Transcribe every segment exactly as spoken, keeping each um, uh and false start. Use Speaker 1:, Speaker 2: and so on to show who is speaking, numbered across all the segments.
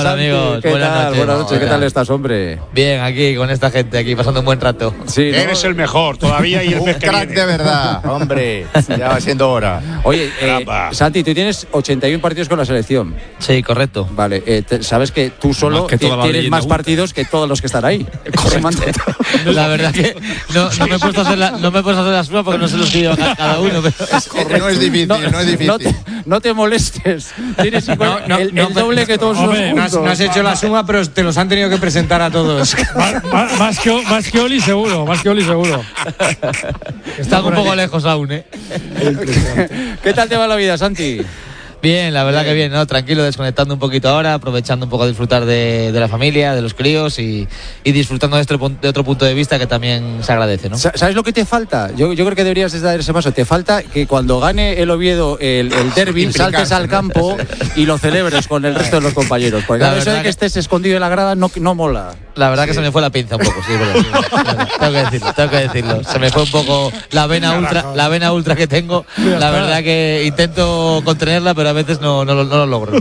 Speaker 1: Hola amigos,
Speaker 2: ¿qué
Speaker 1: buenas
Speaker 2: tal?
Speaker 1: noches.
Speaker 2: Buenas noches, ¿qué
Speaker 1: Hola.
Speaker 2: tal estás, hombre?
Speaker 1: Bien, aquí con esta gente, aquí pasando un buen rato.
Speaker 2: Sí, ¿no?
Speaker 3: Eres el mejor, todavía y el
Speaker 4: Un
Speaker 3: mes que
Speaker 4: crack
Speaker 3: viene.
Speaker 4: de verdad, hombre. Ya va siendo hora.
Speaker 2: Oye, eh,
Speaker 3: Caramba.
Speaker 2: Santi, tú tienes ochenta y uno partidos con la selección.
Speaker 1: Sí, correcto.
Speaker 2: Vale, eh, te- sabes que tú solo
Speaker 5: Más que toda
Speaker 2: ti-
Speaker 5: la
Speaker 2: tienes
Speaker 5: leyenda
Speaker 2: más
Speaker 5: ultra.
Speaker 2: partidos que todos los que están ahí. Correcto.
Speaker 1: La verdad que no, no me he puesto a hacer la, no me he puesto a hacer las pruebas porque no se los pido a ca- cada uno. Pero...
Speaker 4: No es difícil, no, es difícil.
Speaker 2: No te, no te molestes. Tienes igual
Speaker 6: No, no,
Speaker 2: el,
Speaker 6: no,
Speaker 2: el doble que todos
Speaker 6: Hombre, no
Speaker 2: los
Speaker 6: has,
Speaker 2: juntos.
Speaker 6: no has hecho la suma, pero te los han tenido que presentar a todos.
Speaker 5: Más, más- más que, más que Oli seguro, más que Oli seguro.
Speaker 1: Está un poco lejos aún, ¿eh?
Speaker 2: ¿Qué tal te va la vida, Santi?
Speaker 1: Bien, la verdad que bien, ¿no? Tranquilo, desconectando un poquito ahora, aprovechando un poco a disfrutar de, de la familia, de los críos y, y disfrutando de, este, pun- de otro punto de vista que también se agradece, ¿no?
Speaker 2: Sa- ¿Sabes lo que te falta? Yo, yo creo que deberías de dar ese paso. Te falta que cuando gane el Oviedo el, el derbi saltes al campo y lo celebres con el resto de los compañeros. Porque
Speaker 1: La
Speaker 2: claro, eso de
Speaker 1: verdad
Speaker 2: que
Speaker 1: que-
Speaker 2: estés escondido en la grada no, no mola.
Speaker 1: La verdad que se me fue la pinza un poco, sí, es verdad, sí, es verdad. Tengo que decirlo, tengo que decirlo. Se me fue un poco la vena ultra, la vena ultra que tengo. La verdad que intento contenerla, pero a veces no, no, lo, no lo logro.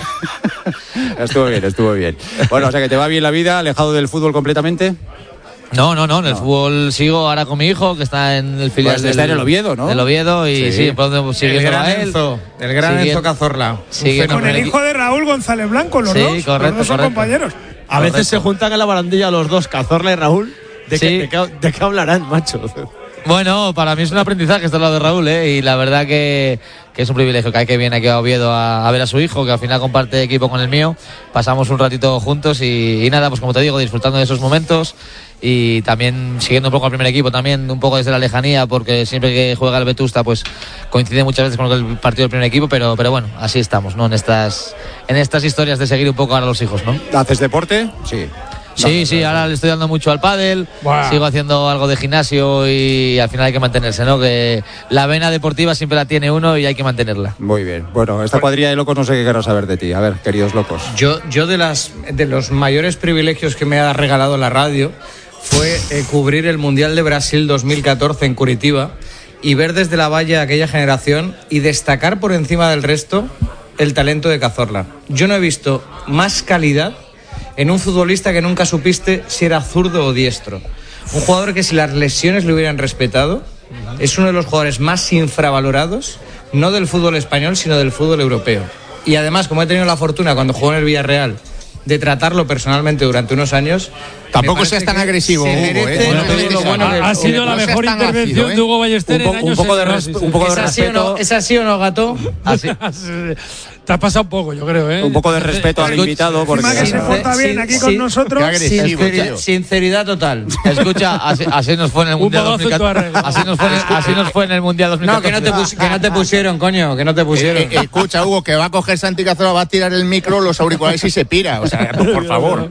Speaker 2: Estuvo bien, estuvo bien. Bueno, o sea que te va bien la vida, alejado del fútbol completamente.
Speaker 1: No, no, no, en el fútbol sigo ahora con mi hijo, que está en el filial
Speaker 2: Pues
Speaker 1: del,
Speaker 2: está en el Oviedo, ¿no?
Speaker 1: Del Oviedo y
Speaker 2: Sí.
Speaker 1: sí, pues,
Speaker 6: El
Speaker 1: siguiendo
Speaker 6: gran
Speaker 1: a él.
Speaker 6: Enzo, el gran
Speaker 1: Siguiendo-
Speaker 6: Enzo Cazorla.
Speaker 1: siguiendo
Speaker 7: Con el
Speaker 1: equi-
Speaker 7: hijo de Raúl González Blanco, los
Speaker 1: Sí,
Speaker 7: dos.
Speaker 1: correcto,
Speaker 7: los dos son
Speaker 1: correcto.
Speaker 7: compañeros.
Speaker 5: A veces
Speaker 1: Correcto.
Speaker 5: se juntan en la barandilla los dos, Cazorla y Raúl. ¿De,
Speaker 1: Sí.
Speaker 5: qué, de, qué, de qué hablarán, macho?
Speaker 1: Bueno, para mí es un aprendizaje estar al lado de Raúl, ¿eh? Y la verdad que, que es un privilegio que hay que viene aquí a Oviedo a, a ver a su hijo, que al final comparte equipo con el mío. Pasamos un ratito juntos y, y nada, pues como te digo, disfrutando de esos momentos y también siguiendo un poco al primer equipo, también un poco desde la lejanía, porque siempre que juega el Vetusta, pues coincide muchas veces con el partido del primer equipo, pero, pero bueno, así estamos, ¿no? En estas, en estas historias de seguir un poco ahora a los hijos, ¿no?
Speaker 2: ¿Haces deporte? Sí.
Speaker 1: Sí, sí, ahora le estoy dando mucho al pádel,
Speaker 5: Buah.
Speaker 1: sigo haciendo algo de gimnasio y al final hay que mantenerse, ¿no? Que la vena deportiva siempre la tiene uno y hay que mantenerla.
Speaker 2: Muy bien. Bueno, esta cuadrilla de locos no sé qué querrá saber de ti. A ver, queridos locos.
Speaker 6: Yo, yo de, las, de los mayores privilegios que me ha regalado la radio fue eh, cubrir el Mundial de Brasil dos mil catorce en Curitiba y ver desde la valla aquella generación y destacar por encima del resto el talento de Cazorla. Yo no he visto más calidad en un futbolista que nunca supiste si era zurdo o diestro. Un jugador que si las lesiones le hubieran respetado, es uno de los jugadores más infravalorados, no del fútbol español, sino del fútbol europeo. Y además, como he tenido la fortuna cuando jugó en el Villarreal de tratarlo personalmente durante unos años,
Speaker 4: Tampoco
Speaker 6: me parece
Speaker 4: seas tan
Speaker 6: que
Speaker 4: agresivo,
Speaker 6: se
Speaker 4: Hugo,
Speaker 6: merece
Speaker 4: ¿eh? No
Speaker 6: todo
Speaker 4: te
Speaker 6: lo bueno que-
Speaker 5: ha, ha sido
Speaker 4: no
Speaker 5: la
Speaker 4: seas
Speaker 5: mejor
Speaker 4: tan
Speaker 5: intervención
Speaker 4: ácido, ¿eh?
Speaker 5: de Hugo Ballester
Speaker 2: Un po-
Speaker 5: en años.
Speaker 2: un poco de
Speaker 5: enteros.
Speaker 2: resp- un poco de
Speaker 6: ¿Es así o no, ¿Es así o no, Gato?
Speaker 1: Así.
Speaker 5: Te has pasado un poco, yo creo, ¿eh?
Speaker 2: Un poco de respeto al
Speaker 1: Escucha,
Speaker 2: invitado, porque
Speaker 7: Encima que se porta bien aquí con
Speaker 6: sí.
Speaker 7: nosotros.
Speaker 4: Qué agresivo,
Speaker 6: Sinceridad,
Speaker 4: tío.
Speaker 6: sinceridad total.
Speaker 1: Escucha, así, así nos fue en el
Speaker 5: Un
Speaker 1: Mundial
Speaker 5: balazo en tu arreglo.
Speaker 1: dos mil catorce. Así nos fue, así nos fue en el Mundial dos mil
Speaker 6: No,
Speaker 1: catorce.
Speaker 6: que no, te pus- que no te pusieron, coño, que no te pusieron.
Speaker 4: Eh, eh, escucha, Hugo, que va a coger Santi Cazorla, va a tirar el micro, los auriculares y se pira. O sea, por, por favor.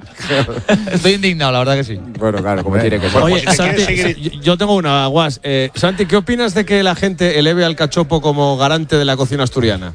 Speaker 1: Estoy indignado, la verdad que sí.
Speaker 2: bueno, claro, como tiene que ser.
Speaker 5: Oye,
Speaker 3: pues si te
Speaker 5: Santi,
Speaker 3: quieres seguir-
Speaker 5: yo- yo tengo una, Guas. Eh, Santi, ¿qué opinas de que la gente eleve al cachopo como garante de la cocina asturiana?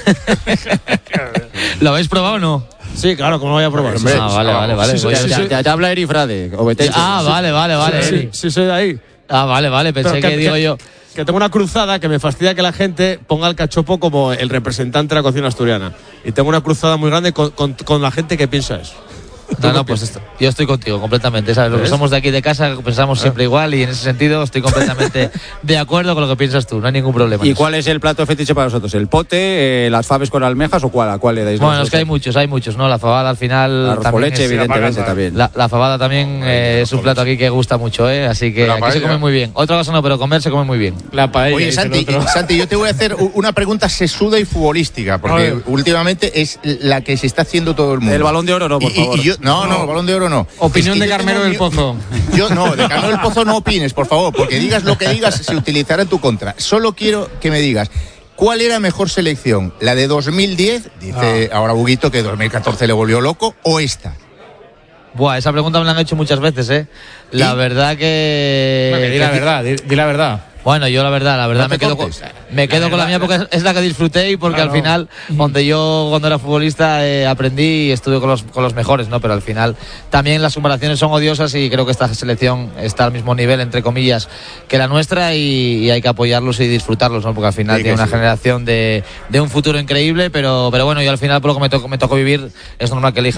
Speaker 1: ¿Lo habéis probado o no?
Speaker 5: Sí, claro, como lo voy a probar.
Speaker 4: Hombre,
Speaker 5: Sí,
Speaker 1: Ah, vale, vale, vale.
Speaker 5: Sí, sí,
Speaker 1: Voy a-
Speaker 5: sí,
Speaker 2: Ya,
Speaker 5: sí.
Speaker 2: ya te habla Eri Frade. o Betecho.
Speaker 1: Ah, vale, vale, vale.
Speaker 5: sí,
Speaker 1: Eri.
Speaker 5: sí, soy de ahí.
Speaker 1: Ah, vale, vale. Pensé
Speaker 5: Pero
Speaker 1: que,
Speaker 5: que-
Speaker 1: digo
Speaker 5: que-
Speaker 1: yo.
Speaker 5: Que tengo una cruzada que me fastidia que la gente ponga el cachopo como el representante de la cocina asturiana. Y tengo una cruzada muy grande con, con- con la gente que piensa eso.
Speaker 1: No, no, pues esto, yo estoy contigo completamente. ¿Sabes? Lo que
Speaker 5: ¿Ves?
Speaker 1: somos de aquí de casa pensamos siempre igual y en ese sentido estoy completamente de acuerdo con lo que piensas tú. No hay ningún problema. en
Speaker 2: ¿Y
Speaker 1: eso.
Speaker 2: cuál es el plato fetiche para vosotros? ¿El pote, eh, las faves con almejas o cuál? ¿A cuál le dais?
Speaker 1: Bueno,
Speaker 2: más
Speaker 1: es que hay
Speaker 2: gusto?
Speaker 1: muchos, hay muchos, ¿no? La fabada al final.
Speaker 2: Arroz con
Speaker 1: también
Speaker 2: leche,
Speaker 1: es-
Speaker 2: evidentemente,
Speaker 3: la
Speaker 2: también.
Speaker 1: La, la fabada también eh, es un plato aquí que gusta mucho, ¿eh? Así que
Speaker 4: La
Speaker 1: aquí se
Speaker 4: paella.
Speaker 1: come muy bien. Otra cosa no, pero comer se come muy bien.
Speaker 5: La paella.
Speaker 4: Oye,
Speaker 5: dice el
Speaker 4: Santi,
Speaker 5: otro.
Speaker 4: Santi, yo te voy a hacer u- una pregunta sesuda y futbolística,
Speaker 5: A
Speaker 4: porque
Speaker 5: ver.
Speaker 4: últimamente es la que se está haciendo todo el mundo.
Speaker 2: El Balón de Oro no, por
Speaker 4: Y- y-
Speaker 2: favor.
Speaker 4: y yo- no, no, el Balón de Oro no.
Speaker 6: Opinión
Speaker 4: Es que
Speaker 6: de
Speaker 4: yo
Speaker 6: Carmelo
Speaker 4: tengo
Speaker 6: del
Speaker 4: mi-
Speaker 6: Pozo.
Speaker 4: Yo no, de Carmelo del Pozo no opines, por favor, porque digas lo que digas se utilizará en tu contra. Solo quiero que me digas, ¿cuál era mejor selección? ¿La de dos mil diez? Dice ahora Buguito que dos mil catorce le volvió loco, ¿o esta?
Speaker 1: Buah, esa pregunta me la han hecho muchas veces, ¿eh? La
Speaker 4: ¿Y?
Speaker 1: verdad que.
Speaker 6: Bueno, que di la verdad, di, di la verdad.
Speaker 1: Bueno, yo la verdad, la verdad
Speaker 4: No te
Speaker 1: me quedo, con,
Speaker 4: cortes.
Speaker 1: me quedo con la mía porque es- es la que disfruté y porque al final, donde yo cuando era futbolista eh, aprendí y estuve con los, con los mejores, ¿no? Pero al final también las comparaciones son odiosas y creo que esta selección está al mismo nivel, entre comillas, que la nuestra y, y hay que apoyarlos y disfrutarlos, ¿no? Porque al final
Speaker 4: Sí,
Speaker 1: tiene
Speaker 4: que
Speaker 1: una
Speaker 4: sí.
Speaker 1: generación de, de un futuro increíble, pero, pero bueno, yo al final por lo que me tocó, me tocó vivir es normal que elija